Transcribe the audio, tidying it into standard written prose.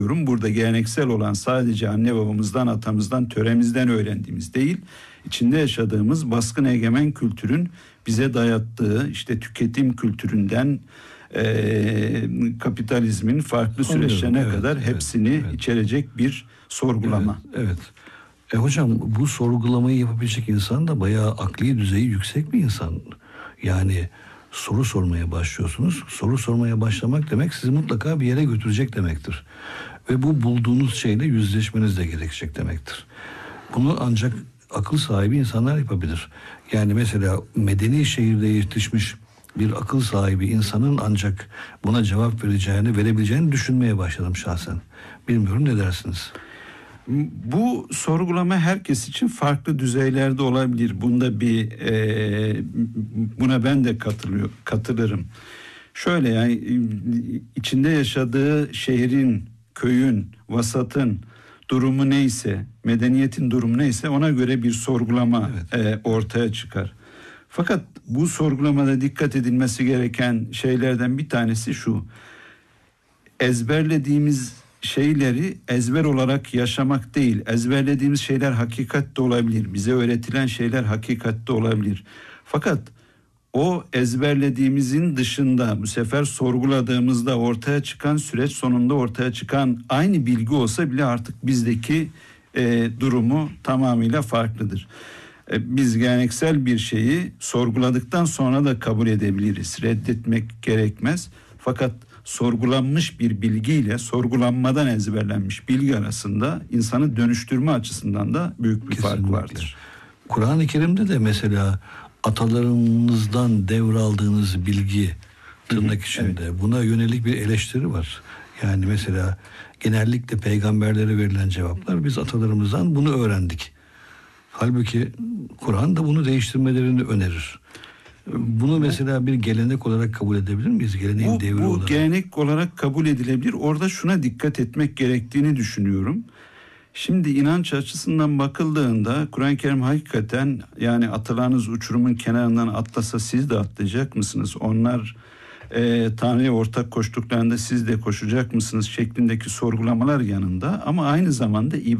Burada geleneksel olan sadece anne babamızdan, atamızdan, töremizden öğrendiğimiz değil, içinde yaşadığımız baskın egemen kültürün bize dayattığı işte tüketim kültüründen kapitalizmin farklı süreçlerine kadar hepsini içerecek bir sorgulama. Evet. Hocam bu sorgulamayı yapabilecek insan da bayağı akli düzeyi yüksek bir insan. Yani soru sormaya başlıyorsunuz. Soru sormaya başlamak demek sizi mutlaka bir yere götürecek demektir. Ve bu bulduğunuz şeyle yüzleşmeniz de gerekecek demektir. Bunu ancak akıl sahibi insanlar yapabilir. Yani mesela medeni şehirde yetişmiş bir akıl sahibi insanın ancak buna cevap verebileceğini düşünmeye başladım şahsen. Bilmiyorum, ne dersiniz? Bu sorgulama herkes için farklı düzeylerde olabilir. Buna ben de katılırım. Şöyle, yani içinde yaşadığı şehrin, köyün, vasatın durumu neyse, medeniyetin durumu neyse ona göre bir sorgulama ortaya çıkar. Fakat bu sorgulamada dikkat edilmesi gereken şeylerden bir tanesi şu: ezberlediğimiz şeyleri ezber olarak yaşamak değil. Ezberlediğimiz şeyler hakikat de olabilir. Bize öğretilen şeyler hakikat de olabilir. Fakat o ezberlediğimizin dışında bu sefer sorguladığımızda ortaya çıkan, süreç sonunda ortaya çıkan aynı bilgi olsa bile artık bizdeki durumu tamamıyla farklıdır. Biz geleneksel bir şeyi sorguladıktan sonra da kabul edebiliriz. Reddetmek gerekmez. Fakat sorgulanmış bir bilgiyle sorgulanmadan ezberlenmiş bilgi arasında insanı dönüştürme açısından da büyük bir fark vardır. Kur'an-ı Kerim'de de mesela atalarınızdan devraldığınız bilgi tırnak içinde buna yönelik bir eleştiri var. Yani mesela genellikle peygamberlere verilen cevaplar, biz atalarımızdan bunu öğrendik. Halbuki Kur'an da bunu değiştirmelerini önerir. Bunu mesela bir gelenek olarak kabul edebilir miyiz? Geleneğin devri olarak. Bu gelenek olarak kabul edilebilir. Orada şuna dikkat etmek gerektiğini düşünüyorum. Şimdi inanç açısından bakıldığında Kur'an-ı Kerim hakikaten, yani atalarınız uçurumun kenarından atlasa siz de atlayacak mısınız? Onlar Tanrı'ya ortak koştuklarında siz de koşacak mısınız şeklindeki sorgulamalar yanında, ama aynı zamanda